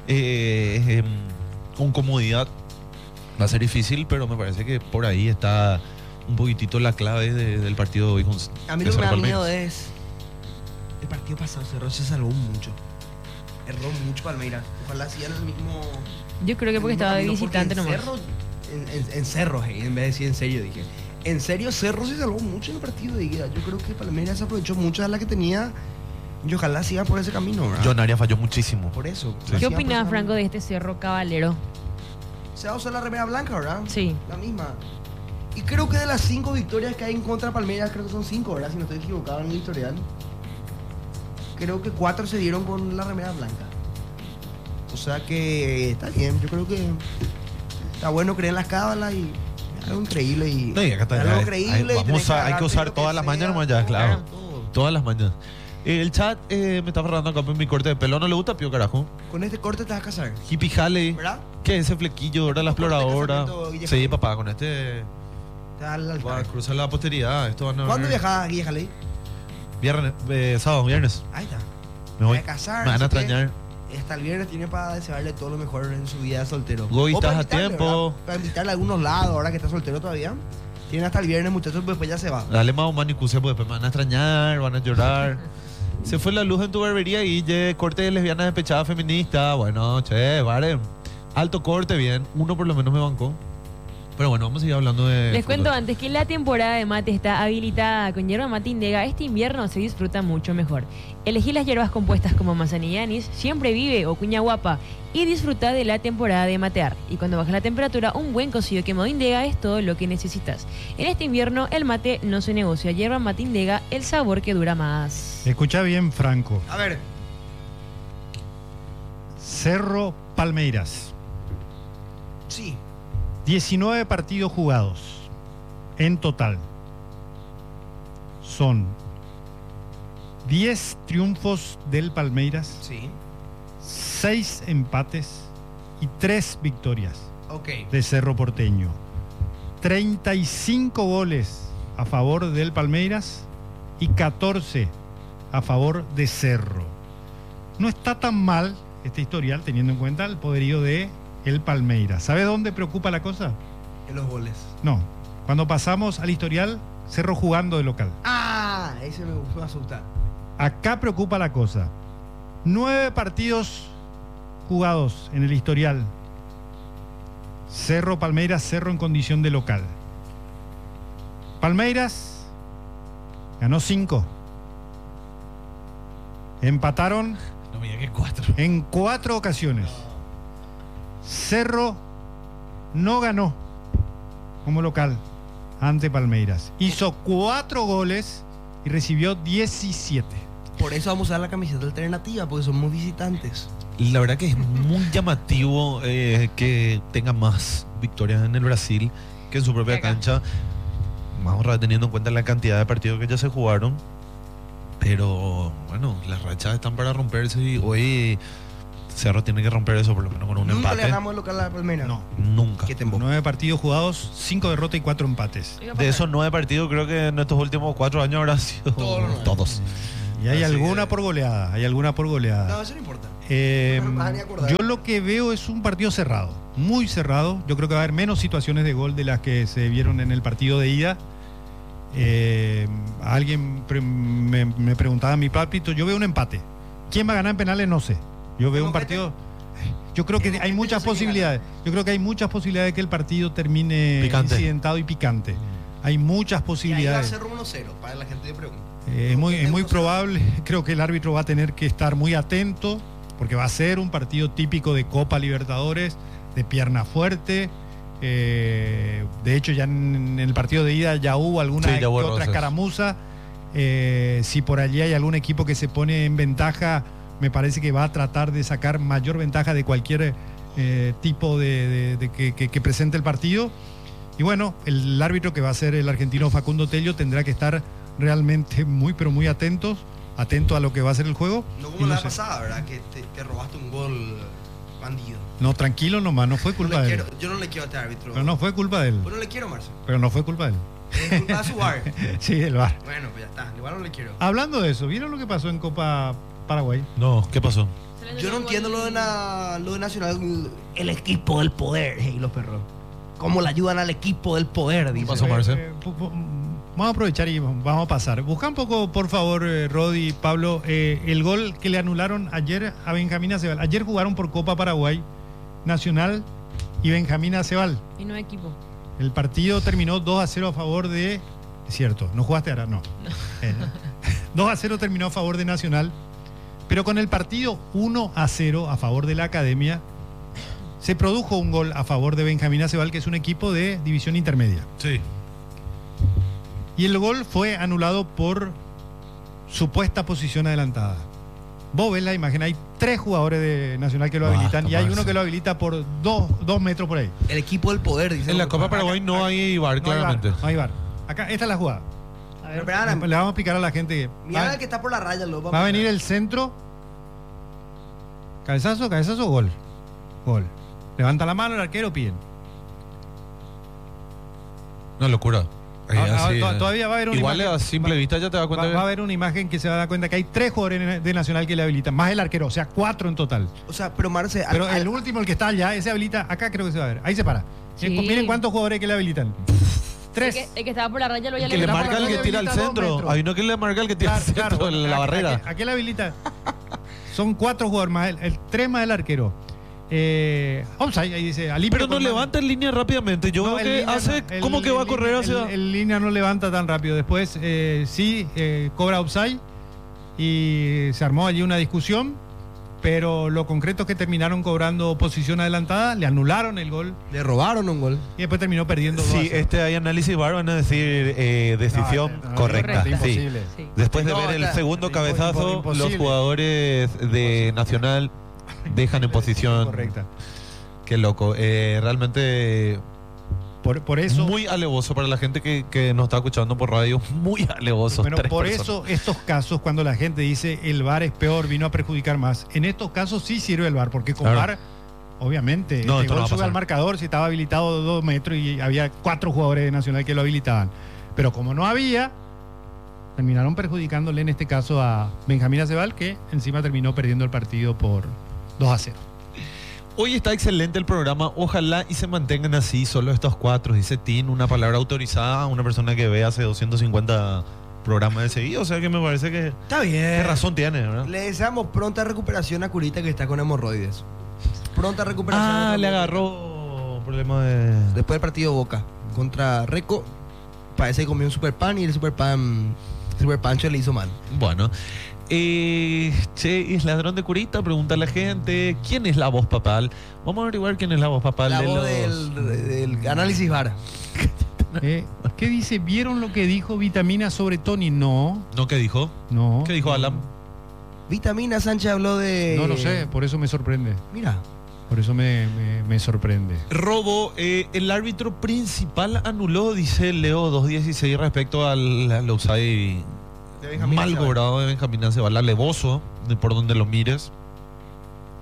eh, eh, con comodidad. Va a ser difícil, pero me parece que por ahí está un poquitito la clave de, del partido de hoy con, a mí lo que me da miedo es el partido pasado. Cerro se salvó mucho. Erró mucho Palmeiras. Ojalá hacían el mismo. Yo creo que porque estaba de visitante nomás. Cerro, en, en, en Cerro, hey, en vez de decir en serio, dije. En serio, Cerro se salvó mucho en el partido de ida. Yo creo que Palmeiras aprovechó muchas de las que tenía. Y ojalá siga por ese camino, ¿verdad? John Arias falló muchísimo. Por eso. Sí. ¿Qué opinás, Franco, de este Cerro Caballero? Se va a usar la remera blanca, ¿verdad? Sí. La misma. Y creo que de las cinco victorias que hay en contra de Palmeiras, creo que son cinco, ¿verdad? Si no estoy equivocado en el historial. Creo que cuatro se dieron con la remera blanca. O sea que está bien. Yo creo que está bueno creer en las cábalas y algo increíble. Y no, y acá está, algo hay, creíble. Hay, vamos a, hay que usar todas las mañanas nomás ya, claro. Todo. Todas las mañanas. El chat eh, me está agarrando acá por mi corte de pelo. ¿No le gusta, Pío, carajo? Con este corte te vas a casar. Hippie Halley. ¿Verdad? ¿Qué es ese flequillo? ¿Verdad? La exploradora. Sí, papá, con este. Va a cruzar la posteridad. Esto van a ¿Cuándo viajas, Guille Halley? Viernes, eh, sábado, viernes. Ahí está. Me voy a casar. Me van a extrañar. Hasta el viernes tiene para desearle todo lo mejor en su vida de soltero. Goy, estás a tiempo. ¿Verdad? Para invitarle a algunos lados ahora que está soltero todavía. Tiene hasta el viernes, muchachos, pues después ya se va. Dale más humano y cuse, pues después me van a extrañar, van a llorar. Se fue la luz en tu barbería y ya corte de lesbiana despechada feminista. Bueno, che, vale. Alto corte, bien. Uno por lo menos me bancó. Pero bueno, vamos a seguir hablando de... Les cuento antes que la temporada de mate está habilitada con hierba mate Indega. Este invierno se disfruta mucho mejor. Elegí las hierbas compuestas como manzanilla anís, siempre vive o cuña guapa y disfruta de la temporada de matear. Y cuando baja la temperatura, un buen cocido quemado Indega es todo lo que necesitas. En este invierno el mate no se negocia. Hierba mate Indega, el sabor que dura más. Escucha bien, Franco. A ver. Cerro Palmeiras. Sí. diecinueve partidos jugados en total. Son diez triunfos del Palmeiras, sí. seis empates y tres victorias okay. de Cerro Porteño. treinta y cinco goles a favor del Palmeiras y catorce a favor de Cerro. No está tan mal este historial teniendo en cuenta el poderío de el Palmeiras. ¿Sabe dónde preocupa la cosa? En los goles. No. Cuando pasamos al historial, Cerro jugando de local. Ah, ese me, me asusta. Acá preocupa la cosa. Nueve partidos jugados en el historial. Cerro, Palmeiras, Cerro en condición de local. Palmeiras ganó cinco. Empataron no me que cuatro. en cuatro ocasiones. Cerro no ganó como local ante Palmeiras. Hizo cuatro goles y recibió diecisiete. Por eso vamos a usar la camiseta alternativa, porque somos visitantes. La verdad que es muy llamativo eh, que tenga más victorias en el Brasil que en su propia cancha. Más ahora teniendo en cuenta la cantidad de partidos que ya se jugaron. Pero bueno, las rachas están para romperse y hoy Cerro tiene que romper eso por lo menos con un ¿Nunca empate. le ganamos el local a la Palmeiras? No. Nunca. ¿Qué tembo? Nueve partidos jugados, cinco derrotas y cuatro empates. De esos nueve partidos, creo que en estos últimos cuatro años habrán sido Todos los nueve. todos. Y hay Así alguna que- por goleada, hay alguna por goleada. No, eso no importa. Eh, No me vas a ni acordar. yo lo que veo es un partido cerrado, muy cerrado. Yo creo que va a haber menos situaciones de gol de las que se vieron en el partido de ida. Eh, alguien pre- me, me preguntaba mi pálpito, yo veo un empate. ¿Quién va a ganar en penales? No sé. Yo veo un ¿Mojete? partido... Yo creo que ¿El hay Mojete muchas no sé quién posibilidades. Yo creo que hay muchas posibilidades de que el partido termine Picante. incidentado y picante. Hay muchas Y ahí va a posibilidades. ser uno cero, para la gente que pregunta. Eh, es muy, es muy uno cero. probable, creo que el árbitro va a tener que estar muy atento, porque va a ser un partido típico de Copa Libertadores, de pierna fuerte. Eh, de hecho, ya en, en el partido de ida ya hubo alguna Sí, ya que hubo otra roces. escaramuza. Eh, si por allí hay algún equipo que se pone en ventaja, me parece que va a tratar de sacar mayor ventaja de cualquier eh, tipo de, de- de que, que- que presente el partido. Y bueno, el árbitro, que va a ser el argentino Facundo Tello, tendrá que estar realmente muy, pero muy atentos, atento a lo que va a ser el juego. No Y como la sé. pasada, ¿verdad? Que te, te robaste un gol bandido. No, tranquilo nomás, no fue No culpa le de él. quiero, yo no le quiero a este árbitro. Pero no fue culpa de él. Pues no le quiero, Marcelo. Pero no fue culpa de él. Es culpa de su bar. Sí, del V A R. Bueno, pues ya está. Igual no le quiero. Hablando de eso, ¿vieron lo que pasó en Copa Paraguay? No, ¿qué pasó? Yo no entiendo lo de, na- lo de Nacional. El equipo del poder. Y los perros. ¿Cómo le ayudan al equipo del poder? Dice. pasó, Marce? Eh, pu- pu- vamos a aprovechar y vamos a pasar. Busca un poco, por favor, eh, Rodi, Pablo, eh, el gol que le anularon ayer a Benjamín Acebal. Ayer jugaron por Copa Paraguay, Nacional y Benjamín Acebal. Y no equipo. El partido terminó dos a cero a favor de... Es cierto, no jugaste ahora, no. Eh, dos a cero terminó a favor de Nacional, pero con el partido uno a cero a favor de la Academia, se produjo un gol a favor de Benjamín Acebal, que es un equipo de división intermedia. Sí. Y el gol fue anulado por supuesta posición adelantada. Vos ves la imagen, hay tres jugadores de Nacional que lo Basta, habilitan y hay uno Marce. que lo habilita por dos, dos metros por ahí. El equipo del poder, dice. En la Copa Paraguay no hay V A R, No hay VAR, claramente. no hay VAR. Acá, esta es la jugada. A ver, espera, Le vamos a explicar a la gente que mira va, el que está por la raya, loco. va a venir el centro. Cabezazo, cabezazo, gol. Gol. Levanta la mano el arquero, piden. Una locura. Ahí, Ah, ah, así, to- eh. todavía va a haber una Igual imagen- a simple va- vista ya te das cuenta Va, que- va a haber una imagen que se va a dar cuenta que hay tres jugadores de Nacional que le habilitan, más el arquero, o sea, cuatro en total. O sea, pero Marce. al- Pero al- el último, el que está allá, ese habilita, acá creo que se va a ver. Ahí se para. Sí. Miren, miren cuántos jugadores que le habilitan. Tres. El que, el que estaba por la raya lo ya El que le la marca al barra que de tira al habilita dos centro. metros. Hay uno que le marca al que tira al Claro, centro claro, en la ¿a- barrera. ¿A qué, a qué le habilita? Son cuatro jugadores más, el, el tres más el arquero. Eh, offside, ahí dice. Ali, Pero no con- levanta en línea rápidamente. Yo No, veo el que línea hace no, el- como que va a el correr línea- hacia. El, el línea no levanta tan rápido. Después eh, sí eh, cobra offside y se armó allí una discusión. Pero lo concreto es que terminaron cobrando posición adelantada, le anularon el gol Le robaron un gol. y después terminó perdiendo dos a Sí, cero. este hay análisis V A R, van a decir eh, decisión No, no, no, correcta. correcta. Sí. Imposible. Sí. Después de No, ver el está- segundo está impo- cabezazo, imposible. los jugadores de Nacional dejan en posición. Correcta. Qué loco. Eh, realmente Por, por eso. muy alevoso para la gente que, que nos está escuchando por radio. Muy alevoso. Bueno, por eso estos casos, cuando la gente dice el V A R es peor, vino a perjudicar más, en estos casos sí sirve el V A R, porque con Claro. V A R, obviamente, No, el esto no gol va a sube pasar. al marcador si estaba habilitado dos metros y había cuatro jugadores de Nacional que lo habilitaban. Pero como no había, terminaron perjudicándole en este caso a Benjamín Acebal, que encima terminó perdiendo el partido por dos a cero. Hoy está excelente el programa. Ojalá y se mantengan así, solo estos cuatro. Dice Tin, una palabra autorizada a una persona que ve hace doscientos cincuenta programas de seguido. O sea que me parece que Está bien. qué razón tiene, ¿verdad? Le deseamos pronta recuperación a Curita, que está con hemorroides. Pronta recuperación. Ah, le agarró problema de. Después del partido Boca contra Reco, parece que comió un super pan y el super pan, super pancho le hizo mal. Bueno. Eh, che, ¿es ladrón de Curita? Pregunta la gente. ¿Quién es la voz papal? Vamos a averiguar quién es la voz papal La de voz los- del, del análisis V A R. Eh, ¿Qué dice? ¿Vieron lo que dijo Vitamina sobre Tony? No, ¿No qué dijo? no. ¿Qué dijo Alan? Vitamina Sánchez habló de. No lo sé, por eso me sorprende. Mira. Por eso me, me- me sorprende. Robo, eh, el árbitro principal anuló, dice Leo dos dieciséis, respecto al, al offside De Benjamín mal Acebal. cobrado de Benjamín Acebal, alevoso, de por donde lo mires.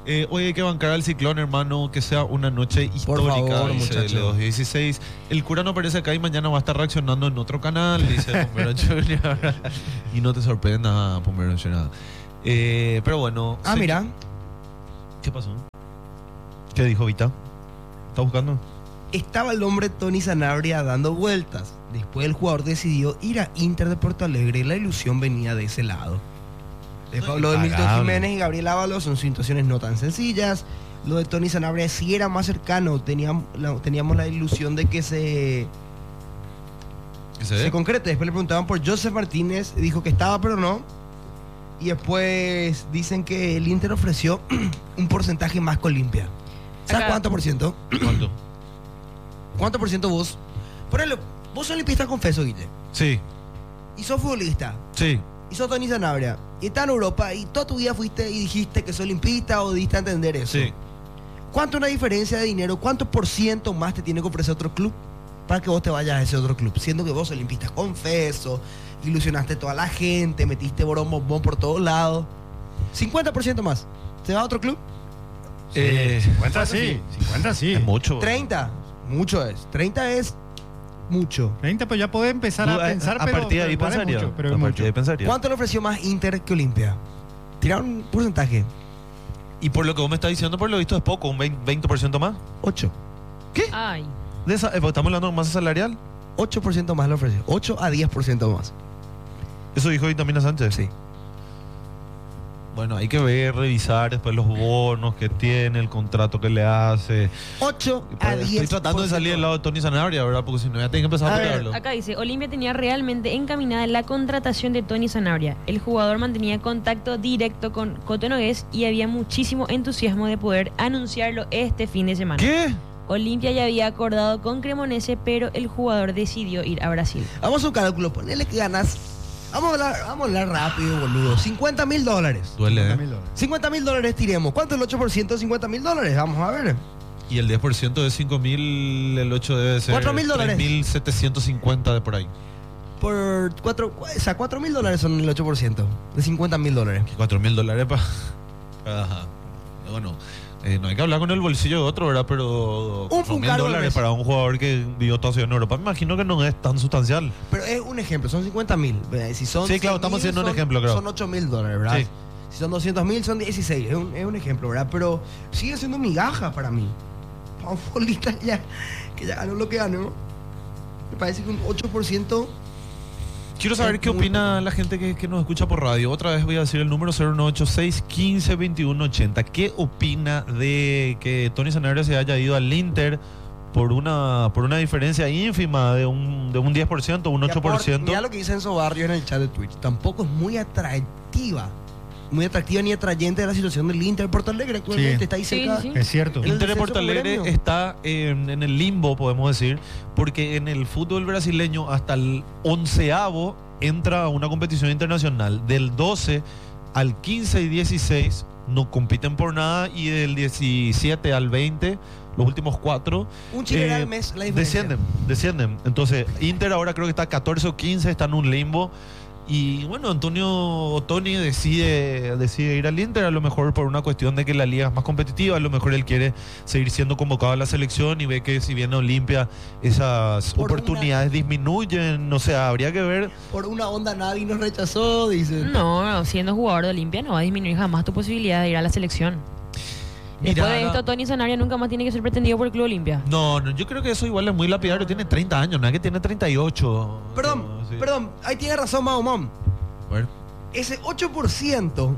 Eh, hoy hay que bancar al Ciclón, hermano, que sea una noche histórica. Por favor, dice muchacho. Leo dieciséis. El cura no aparece acá y mañana va a estar reaccionando en otro canal, dice Pomero Junior Y no te sorprenda, Pomero Junior Eh, pero bueno. Ah, sí. mira. ¿Qué pasó? ¿Qué dijo Vita? ¿Está buscando? Estaba el nombre Tony Sanabria dando vueltas. Después el jugador decidió ir a Inter de Porto Alegre y la ilusión venía de ese lado. Después, lo de Milton Impagable. Jiménez y Gabriel Ábalos son situaciones no tan sencillas. Lo de Tony Sanabria sí era más cercano. Teníamos la, teníamos la ilusión de que se, ¿Qué se ve? se concrete. Después le preguntaban por Joseph Martínez. Dijo que estaba, pero no. Y después dicen que el Inter ofreció un porcentaje más con Olimpia. ¿Sabes Acá. cuánto por ciento? ¿Cuánto? ¿Cuánto por ciento vos? Ponele, vos sos olimpista confeso, Guille. Sí, Y sos futbolista. sí. Y sos Tony Sanabria. Y estás en Europa. Y toda tu vida fuiste y dijiste que sos olimpista o diste a entender eso. Sí. ¿Cuánto una diferencia de dinero? ¿Cuánto por ciento más te tiene que ofrecer otro club para que vos te vayas a ese otro club? Siendo que vos sos olimpista confeso, ilusionaste a toda la gente, metiste borón bombón por todos lados. cincuenta por ciento más. ¿Se va a otro club? Eh, cincuenta sí, cincuenta sí. Es mucho. treinta. Mucho es. treinta es mucho. treinta, pues ya podés empezar Tú, a pensar, a pero, partir de ahí pero igual es pensaría. mucho, pero a es partir mucho. de ahí pensaría. ¿Cuánto le ofreció más Inter que Olimpia? Tirar un porcentaje. Y por lo que vos me estás diciendo, por lo visto es poco, un veinte por ciento más. ocho. Ay. De esa, eh, porque estamos hablando de masa salarial. ocho por ciento más le ofreció. ocho a diez por ciento más. Eso dijo Vitamina Sánchez. Sí. Bueno, hay que ver, revisar después los bonos que tiene, el contrato que le hace. ocho a diez. Estoy tratando de salir del lado de Tony Sanabria, ¿verdad? Porque si no, ya tengo que empezar a, A ver, pelearlo. Acá dice, Olimpia tenía realmente encaminada la contratación de Tony Sanabria. El jugador mantenía contacto directo con Coto Nogués y había muchísimo entusiasmo de poder anunciarlo este fin de semana. ¿Qué? Olimpia ya había acordado con Cremonese, pero el jugador decidió ir a Brasil. Vamos a un cálculo. Ponele que ganas. Vamos a hablar, vamos a hablar rápido, boludo. cincuenta mil dólares. Duele, cincuenta ¿eh? mil dólares. cincuenta mil dólares tiremos. ¿Cuánto es el ocho por ciento de cincuenta mil dólares? Vamos a ver. Y el diez por ciento de cinco mil, el ocho debe ser cuatro mil dólares. tres mil setecientos cincuenta de por ahí. Por cuatro, o sea, cuatro mil dólares son el ocho por ciento de cincuenta mil dólares. cuatro mil dólares para... Ajá. Bueno, eh, no hay que hablar con el bolsillo de otro, ¿verdad? Pero Un cuatro mil Funcaro dólares mes. para un jugador que vivió toda su vida en Europa, me imagino que no es tan sustancial. Pero es un ejemplo, son cincuenta mil. Si son Sí, claro, cien estamos mil, haciendo un son- ejemplo, creo. Son ocho mil dólares, ¿verdad? Sí. Si son doscientos mil, son dieciséis. Es un, es un ejemplo, ¿verdad? Pero sigue siendo migaja para mí. Para un futbolista ya, que ya ganó lo que ganó. Me parece que un ocho por ciento. Quiero saber Es qué muy opina poco. la gente que, que nos escucha por radio. Otra vez voy a decir el número cero uno ocho seis uno cinco dos uno ocho cero. ¿Qué opina de que Tony Sanabria se haya ido al Inter por una por una diferencia ínfima de un, de un diez por ciento, un ocho por ciento? Mira lo que dice Enzo Barrio en el chat de Twitch. Tampoco es muy atractiva. Muy atractiva ni atrayente de la situación del Inter de Porto Alegre actualmente. Sí. Está ahí Sí, cerca. sí, sí. Es cierto. El Inter de descenso Porto Alegre gremio. está en, en el limbo, podemos decir, porque en el fútbol brasileño hasta el onceavo entra a una competición internacional. Del doce al quince y dieciséis no compiten por nada y del diecisiete al veinte, los últimos cuatro, Un chileno eh, al mes la diferencia. descienden, descienden. Entonces, Inter ahora creo que está catorce o quince, está en un limbo. Y bueno, Antonio Toni decide, decide ir al Inter, a lo mejor por una cuestión de que la liga es más competitiva, a lo mejor él quiere seguir siendo convocado a la selección y ve que si viene Olimpia esas Por oportunidades disminuyen, o sea, habría que ver. Por una onda nadie nos rechazó, dice. No, no, siendo jugador de Olimpia no va a disminuir jamás tu posibilidad de ir a la selección. Mira, Después de no- esto, Tony Sanabria nunca más tiene que ser pretendido por el Club Olimpia. No, no, yo creo que eso igual es muy lapidario, tiene treinta años, no es que tiene treinta y ocho. Perdón, No, sí. perdón. Ahí tiene razón Mahomón. A ver. Ese ocho por ciento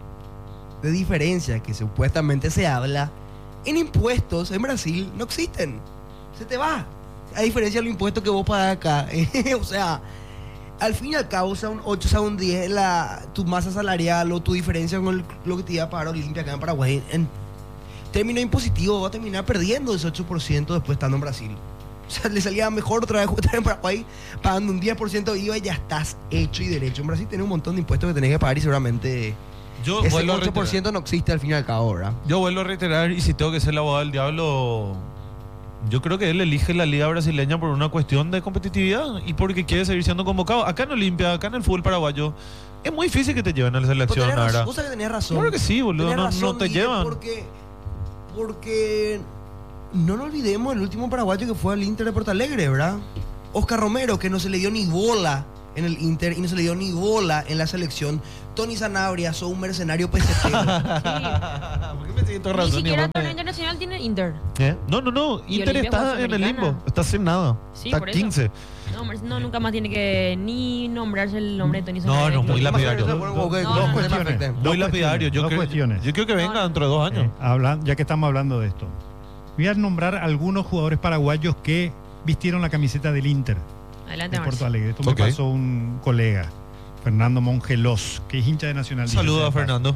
de diferencia que supuestamente se habla en impuestos en Brasil no existen. Se te va. A diferencia de los impuestos que vos pagas acá. O sea, al fin y al cabo, sea un ocho, sea un diez, la, tu masa salarial o tu diferencia con el- lo que te iba a pagar Olimpia acá en Paraguay, en términos impositivos, va a terminar perdiendo ese ocho por ciento después estando en Brasil. O sea, le salía mejor otra vez estar en Paraguay pagando un diez por ciento de I V A y ya estás hecho y derecho. En Brasil tenés un montón de impuestos que tenés que pagar y seguramente Yo ese vuelvo, a ocho por reiterar, ciento no existe al fin y al cabo, ¿verdad? yo vuelvo a reiterar y si tengo que ser el abogado del diablo, Yo creo que él elige la liga brasileña por una cuestión de competitividad y porque quiere seguir siendo convocado. Acá en Olimpia, acá en el fútbol paraguayo, es muy difícil que te lleven a la selección Vos tenés ahora. razón, vos sabés que tenías razón. Claro que sí, boludo, Tenés no, razón, no te Guille, llevan. Porque, porque no nos olvidemos el último paraguayo que fue al Inter de Porto Alegre, ¿verdad? Oscar Romero, que no se le dio ni bola en el Inter y no se le dio ni bola en la selección. Tony Sanabria, sos un mercenario pesetero. ¿Por qué me siento Ni razón? siquiera Ni torneo me- internacional tiene Inter. ¿Eh? No, no, no. Y Inter Olimpia juega está en el Sudamericana. limbo. Está sin nada. Sí, está por eso. quince. No, Mar- no, nunca más tiene que ni nombrarse el nombre de Tony No, Sanabria. no, muy Club. lapidario. Se pone como que- No, como no, que no. me Dos afecten. cuestiones. Muy Dos lapidario. Yo dos creo, cuestiones. yo creo que venga No. dentro de dos años. Eh, hablan, ya que estamos hablando de esto, voy a nombrar algunos jugadores paraguayos que vistieron la camiseta del Inter Adelante, de Porto Marce. Alegre. Esto Ok. me pasó un colega, Fernando Mongelos, que es hincha de Nacional. Saludos a dice, Fernando.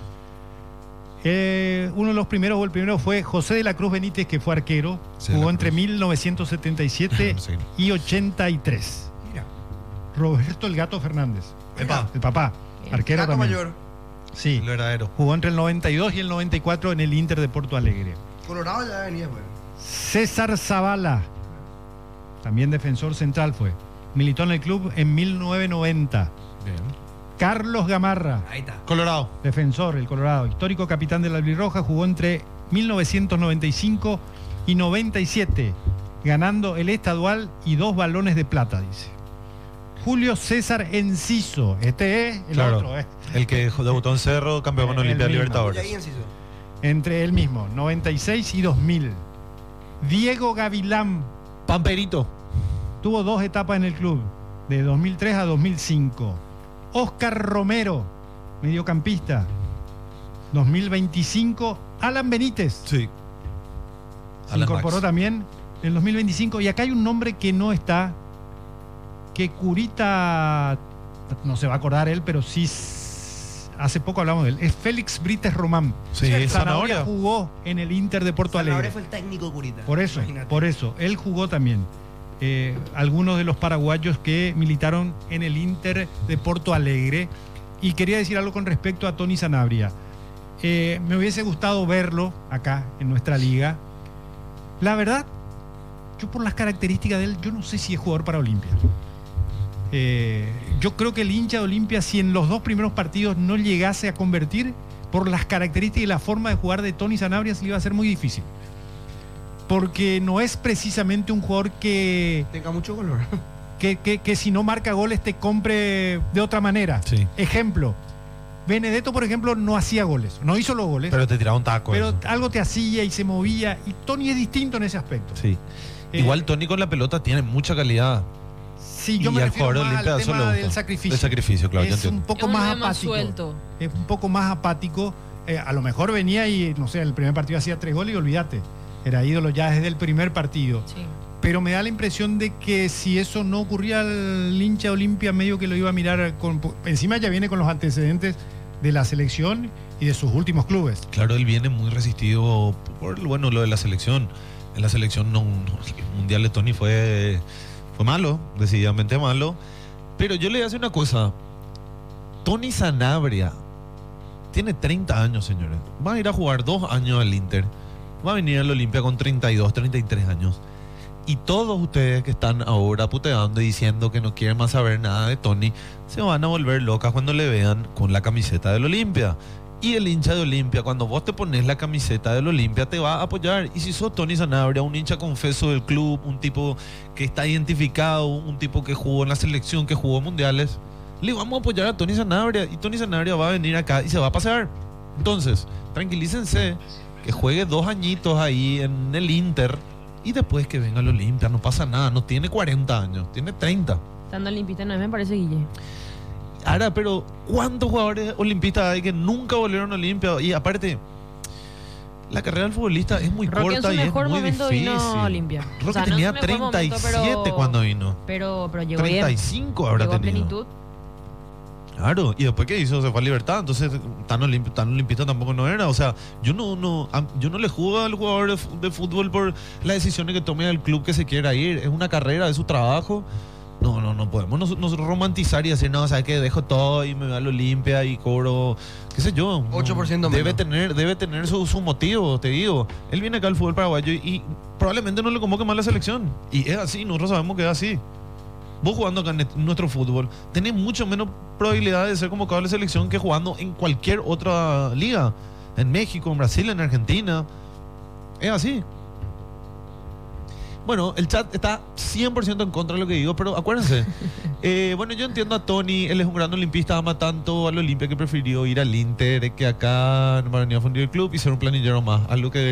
Eh, uno de los primeros, o el primero, fue José de la Cruz Benítez, que fue arquero. Sí, de jugó la entre Cruz. mil novecientos setenta y siete Sí. y ochenta y tres. Mira, Roberto El Gato Fernández. Epa. El papá. Bien. Arquero gato también. mayor. Sí. El verdadero. Jugó entre el noventa y dos y el noventa y cuatro en el Inter de Porto Alegre. Colorado ya venía, güey. César Zavala, también defensor central fue. Militó en el club en mil novecientos noventa. Bien. Carlos Gamarra, Ahí está. Colorado. defensor, el Colorado, histórico capitán de la Albirroja, jugó entre mil novecientos noventa y cinco y noventa y siete, ganando el estadual y dos balones de plata, dice. Julio César Enciso, este es el Claro. otro, ¿eh? El que debutó en Cerro, campeón con El Olimpia mismo. Y ahí Libertadores. Enciso. Entre él mismo, noventa y seis y dos mil. Diego Gavilán, Pamperito. tuvo dos etapas en el club, de dos mil tres a dos mil cinco. Oscar Romero, mediocampista, dos mil veinticinco. Alan Benítez, Sí. se incorporó también en el dos mil veinticinco. Y acá hay un nombre que no está, que Curita, no se va a acordar él, pero sí, s- hace poco hablamos de él. Es Félix Brites Román. Sí, Zanahoria Zanahoria. jugó en el Inter de Porto Sanabria Alegre. fue el técnico Curita. Por eso, Imagínate. por eso. Él jugó también. Eh, algunos de los paraguayos que militaron en el Inter de Porto Alegre. Y quería decir algo con respecto a Tony Sanabria. Eh, me hubiese gustado verlo acá en nuestra liga. La verdad, yo por las características de él, yo no sé si es jugador para Olimpia. Eh, yo creo que el hincha de Olimpia, si en los dos primeros partidos no llegase a convertir, por las características y la forma de jugar de Tony Sanabria, se le iba a ser muy difícil. Porque no es precisamente un jugador que, Tenga mucho color. que, que, que si no marca goles te compre de otra manera. Sí. Ejemplo, Benedetto, por ejemplo, no hacía goles, no hizo los goles, pero, Pero te tiraba un taco. eso. algo te hacía y se movía. Y Tony es distinto en ese aspecto. Sí. Eh, Igual Tony con la pelota tiene mucha calidad. Sí, yo y me al refiero jugador de más Olimpia al eso le tema gusta. del sacrificio. El sacrificio, claro, yo es un entiendo. poco Es un más nueve más apático. suelto. Es un poco más apático. Eh, a lo mejor venía y, no sé, el primer partido hacía tres goles y olvídate. Era ídolo ya desde el primer partido. Sí. Pero me da la impresión de que si eso no ocurría, el hincha de Olimpia medio que lo iba a mirar con, encima ya viene con los antecedentes de la selección y de sus últimos clubes. Claro, él viene muy resistido por bueno, lo de la selección. En la selección no, no, el mundial de Tony fue, fue malo, decididamente malo. Pero yo le voy a decir una cosa. Tony Sanabria tiene treinta años, señores. Va a ir a jugar dos años al Inter. Va a venir al Olimpia con treinta y dos, treinta y tres años. Y todos ustedes que están ahora puteando y diciendo que no quieren más saber nada de Tony, se van a volver locas cuando le vean con la camiseta del Olimpia. Y el hincha de Olimpia, cuando vos te pones la camiseta del Olimpia, te va a apoyar. Y si sos Tony Sanabria, un hincha confeso del club, un tipo que está identificado, un tipo que jugó en la selección, que jugó mundiales, le vamos a apoyar a Tony Sanabria. Y Tony Sanabria va a venir acá y se va a pasear. Entonces, tranquilícense, que juegue dos añitos ahí en el Inter y después que venga al Olimpia. No pasa nada, no tiene cuarenta años, tiene treinta. Estando olimpista no es, me parece, Guille. Ahora, pero ¿cuántos jugadores olimpistas hay que nunca volvieron a Olimpia? Y aparte, la carrera del futbolista es muy Roque en corta su y es mejor muy momento difícil. vino a Olimpia. Roque O sea, no tenía en su mejor treinta y siete momento, pero- cuando vino. Pero, pero llegó treinta y bien. cinco habrá Llegó a tenido. plenitud. Claro, y después que hizo, se fue a Libertad, entonces tan, olimp, tan olimpista tampoco no era. O sea, yo no, no, a- yo no le juzgo al jugador de, fu- de fútbol por las decisiones que tome el club que se quiera ir. Es una carrera, es su trabajo. No, no, no podemos nos, nos romantizar y decir, no, ¿sabes qué? Dejo todo y me voy al Olimpia y cobro, qué sé yo. no. ocho por ciento debe menos. tener, debe tener su, su motivo, te digo. Él viene acá al fútbol paraguayo y, y probablemente no le convoque más la selección. Y es así, nosotros sabemos que es así. Vos jugando acá en nuestro fútbol, tenés mucho menos probabilidad de ser convocado a la selección que jugando en cualquier otra liga. En México, en Brasil, en Argentina. Es así. Bueno, el chat está cien por ciento en contra de lo que digo, pero acuérdense. eh, bueno, yo entiendo a Tony, él es un gran olimpista, ama tanto al Olimpia que prefirió ir al Inter que acá no va a venir a fundir el club y ser un planillero más. Algo que